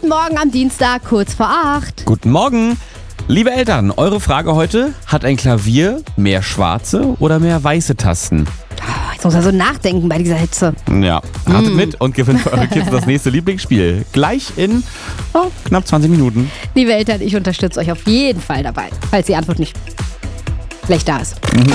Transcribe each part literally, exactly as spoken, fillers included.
Guten Morgen am Dienstag, kurz vor acht. Guten Morgen. Liebe Eltern, eure Frage heute: Hat ein Klavier mehr schwarze oder mehr weiße Tasten? Jetzt muss man so nachdenken bei dieser Hitze. Ja, ratet mm. mit und gewinnt für eure Kids das nächste Lieblingsspiel. Gleich in oh, knapp zwanzig Minuten. Liebe Eltern, ich unterstütze euch auf jeden Fall dabei, falls die Antwort nicht schlecht da ist. Mhm.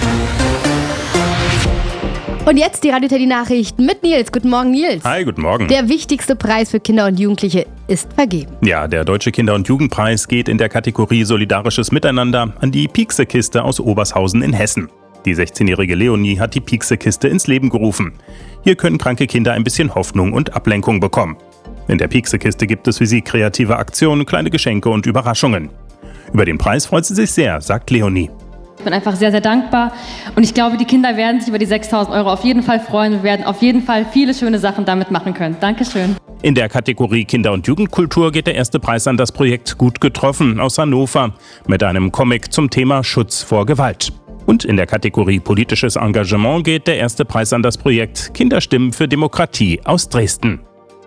Und jetzt die Radio Teddy Nachrichten mit Nils. Guten Morgen, Nils. Hi, guten Morgen. Der wichtigste Preis für Kinder und Jugendliche ist vergeben. Ja, der Deutsche Kinder- und Jugendpreis geht in der Kategorie Solidarisches Miteinander an die Piekse-Kiste aus Obershausen in Hessen. Die sechzehnjährige Leonie hat die Piekse-Kiste ins Leben gerufen. Hier können kranke Kinder ein bisschen Hoffnung und Ablenkung bekommen. In der Piekse-Kiste gibt es für sie kreative Aktionen, kleine Geschenke und Überraschungen. Über den Preis freut sie sich sehr, sagt Leonie. Ich bin einfach sehr, sehr dankbar und ich glaube, die Kinder werden sich über die sechstausend Euro auf jeden Fall freuen und werden auf jeden Fall viele schöne Sachen damit machen können. Dankeschön. In der Kategorie Kinder- und Jugendkultur geht der erste Preis an das Projekt Gut getroffen aus Hannover mit einem Comic zum Thema Schutz vor Gewalt. Und in der Kategorie Politisches Engagement geht der erste Preis an das Projekt Kinderstimmen für Demokratie aus Dresden.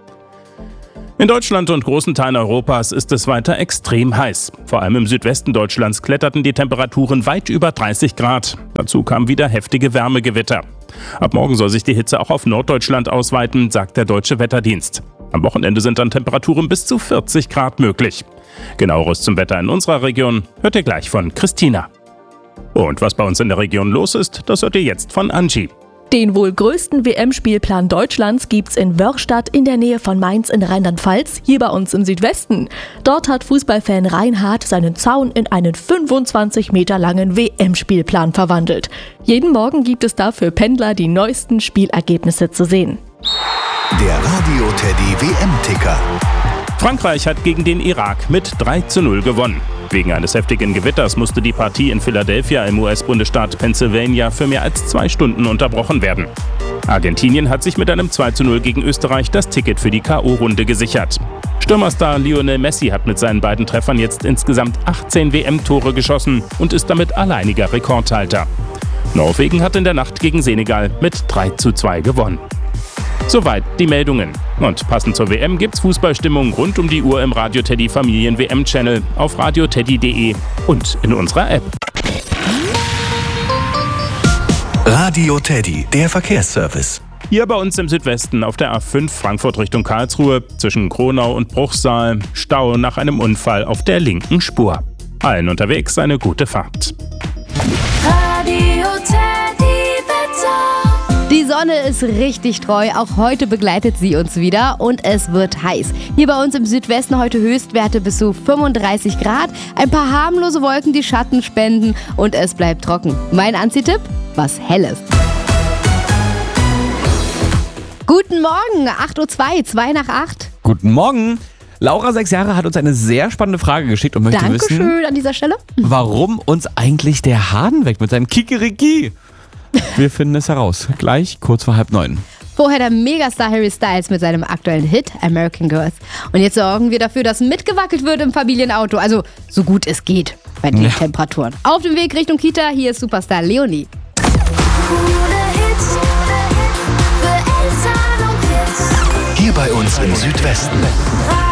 In Deutschland und großen Teilen Europas ist es weiter extrem heiß. Vor allem im Südwesten Deutschlands kletterten die Temperaturen weit über dreißig Grad. Dazu kamen wieder heftige Wärmegewitter. Ab morgen soll sich die Hitze auch auf Norddeutschland ausweiten, sagt der Deutsche Wetterdienst. Am Wochenende sind dann Temperaturen bis zu vierzig Grad möglich. Genaueres zum Wetter in unserer Region hört ihr gleich von Christina. Und was bei uns in der Region los ist, das hört ihr jetzt von Angie. Den wohl größten W M-Spielplan Deutschlands gibt's in Wörrstadt in der Nähe von Mainz in Rheinland-Pfalz, hier bei uns im Südwesten. Dort hat Fußballfan Reinhard seinen Zaun in einen fünfundzwanzig Meter langen W M-Spielplan verwandelt. Jeden Morgen gibt es da für Pendler die neuesten Spielergebnisse zu sehen. Der Radio Teddy W M-Ticker. Frankreich hat gegen den Irak mit drei zu null gewonnen. Wegen eines heftigen Gewitters musste die Partie in Philadelphia im U S-Bundesstaat Pennsylvania für mehr als zwei Stunden unterbrochen werden. Argentinien hat sich mit einem zwei zu null gegen Österreich das Ticket für die K O-Runde gesichert. Stürmerstar Lionel Messi hat mit seinen beiden Treffern jetzt insgesamt achtzehn W M-Tore geschossen und ist damit alleiniger Rekordhalter. Norwegen hat in der Nacht gegen Senegal mit drei zu zwei gewonnen. Soweit die Meldungen. Und passend zur W M gibt's Fußballstimmung rund um die Uhr im Radio Teddy Familien W M-Channel auf radio teddy punkt de und in unserer App. Radio Teddy, der Verkehrsservice. Hier bei uns im Südwesten auf der A fünf Frankfurt Richtung Karlsruhe zwischen Kronau und Bruchsal Stau nach einem Unfall auf der linken Spur. Allen unterwegs eine gute Fahrt. Radio Teddy Wetter. Die Sonne ist richtig treu, auch heute begleitet sie uns wieder und es wird heiß. Hier bei uns im Südwesten heute Höchstwerte bis zu fünfunddreißig Grad, ein paar harmlose Wolken, die Schatten spenden und es bleibt trocken. Mein Anziehtipp? Was Helles. Guten Morgen, acht Uhr zwei, zwei nach acht. Guten Morgen. Laura, sechs Jahre, hat uns eine sehr spannende Frage geschickt und möchte Dankeschön wissen, an dieser Stelle. Warum uns eigentlich der Hahn weckt mit seinem Kikeriki. Wir finden es heraus. Gleich kurz vor halb neun. Vorher der Megastar Harry Styles mit seinem aktuellen Hit American Girls. Und jetzt sorgen wir dafür, dass mitgewackelt wird im Familienauto. Also so gut es geht bei den ja. Temperaturen. Auf dem Weg Richtung Kita, hier ist Superstar Leonie. Hier bei uns im Südwesten.